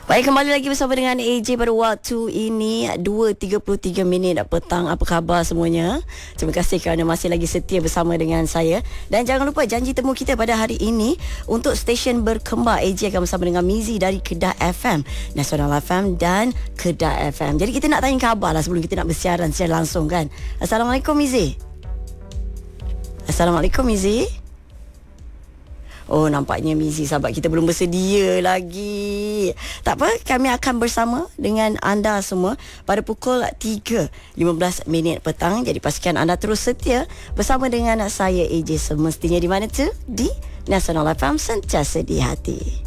Baik, kembali lagi bersama dengan AJ pada waktu ini 2.33 petang. Apa khabar semuanya? Terima kasih kerana masih lagi setia bersama dengan saya. Dan jangan lupa janji temu kita pada hari ini untuk stesen berkembar. AJ akan bersama dengan Mizi dari Kedah FM, Nasional FM dan Kedah FM. Jadi kita nak tanya khabar lah sebelum kita nak bersiaran secara langsung kan. Assalamualaikum Mizi. Assalamualaikum Mizi. Oh, nampaknya Mizi sahabat kita belum bersedia lagi. Tak apa, kami akan bersama dengan anda semua pada pukul 3.15 petang. Jadi pastikan anda terus setia bersama dengan saya AJ semestinya di mana tu? Di Nasional FM, sentiasa di hati.